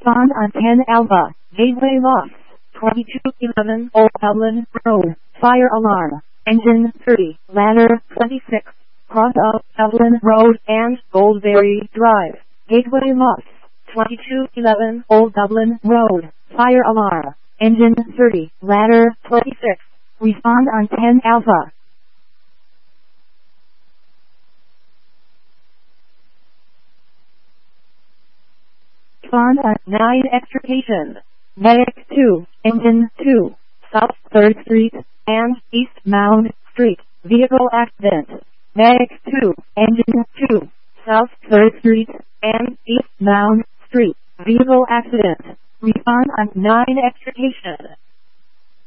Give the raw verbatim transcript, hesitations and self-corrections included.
Respond on ten Alpha, gateway lost, twenty-two eleven Old Dublin Road, fire alarm, engine thirty, ladder twenty-six, cross of Dublin Road and Goldberry Drive, gateway lost, twenty-two eleven Old Dublin Road, fire alarm, engine thirty, ladder twenty-six, respond on ten Alpha. Respond on nine Extrication, Medic two, Engine two, South third Street and East Mound Street, vehicle accident. Medic two, Engine two, South third Street and East Mound Street, vehicle accident. Respond on nine Extrication.